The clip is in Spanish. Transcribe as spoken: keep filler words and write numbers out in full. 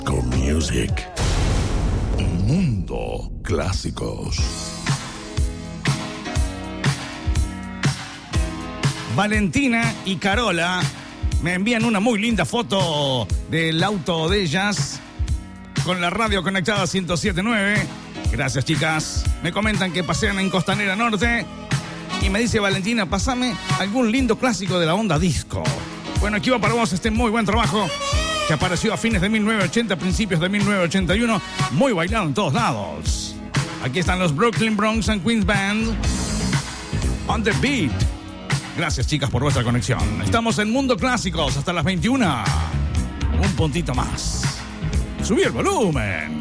Disco Music. Mundo Clásicos. Valentina y Carola me envían una muy linda foto del auto de ellas con la radio conectada ciento siete punto nueve. Gracias, chicas. Me comentan que pasean en Costanera Norte y me dice Valentina, pasame algún lindo clásico de la onda disco. Bueno, aquí va para vos este muy buen trabajo que apareció a fines de mil novecientos ochenta, principios de mil novecientos ochenta y uno, muy bailado en todos lados. Aquí están los Brooklyn Bronx and Queens Band, On The Beat. Gracias, chicas, por vuestra conexión. Estamos en Mundo Clásicos hasta las veintiuna. Un puntito más. Subí el volumen.